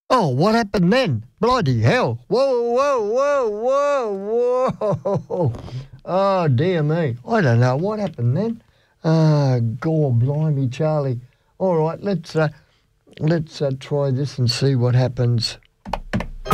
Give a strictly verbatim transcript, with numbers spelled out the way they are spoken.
Oh, what happened then? Bloody hell. Whoa, whoa, whoa, whoa, whoa. Oh, dear me. I don't know what happened then. Ah, God, blimey, Charlie. All right, let's uh, let's uh, try this and see what happens.